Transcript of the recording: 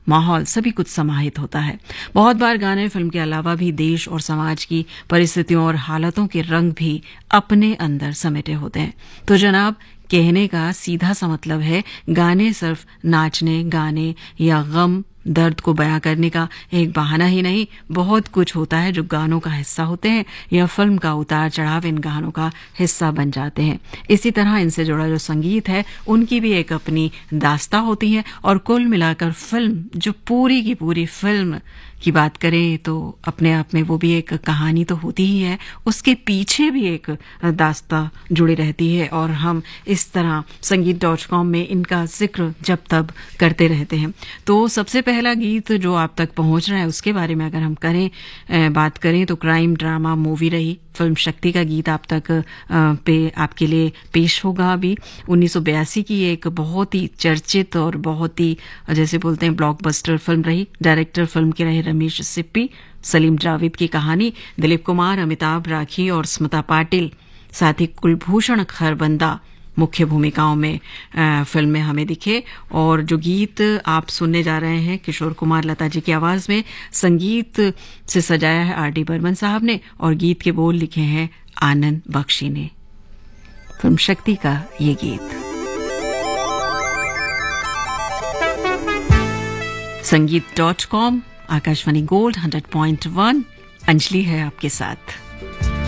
माहौल सभी कुछ समाहित होता है। बहुत बार गाने फिल्म के अलावा भी देश और समाज की परिस्थितियों और हालतों के रंग भी अपने अंदर समेटे होते हैं। तो जनाब, कहने का सीधा सा मतलब है, गाने सिर्फ नाचने, गाने या गम दर्द को बयां करने का एक बहाना ही नहीं, बहुत कुछ होता है जो गानों का हिस्सा होते हैं या फिल्म का उतार चढ़ाव इन गानों का हिस्सा बन जाते हैं। इसी तरह इनसे जुड़ा जो संगीत है उनकी भी एक अपनी दास्ता होती है और कुल मिलाकर फिल्म, जो पूरी की पूरी फिल्म की बात करें तो अपने आप में वो भी एक कहानी तो होती ही है, उसके पीछे भी एक दास्ता जुड़ी रहती है और हम इस तरह संगीत.com में इनका जिक्र जब तब करते रहते हैं। तो सबसे पहला गीत जो आप तक पहुंच रहा है उसके बारे में अगर हम बात करें तो क्राइम ड्रामा मूवी रही फिल्म शक्ति का गीत आप तक पे आपके लिए पेश होगा। अभी 1982 की एक बहुत ही चर्चित और बहुत ही जैसे बोलते हैं ब्लॉकबस्टर फिल्म रही। डायरेक्टर फिल्म के रहे रमेश सिप्पी, सलीम जावेद की कहानी, दिलीप कुमार, अमिताभ, राखी और स्मिता पाटिल, साथ ही कुलभूषण खरबंदा मुख्य भूमिकाओं में फिल्म में हमें दिखे। और जो गीत आप सुनने जा रहे हैं किशोर कुमार लता जी की आवाज में, संगीत से सजाया है आर डी बर्मन साहब ने और गीत के बोल लिखे हैं आनंद बख्शी ने। फिल्म शक्ति का ये गीत संगीत.com, आकाशवाणी गोल्ड 100.1, अंजलि है आपके साथ।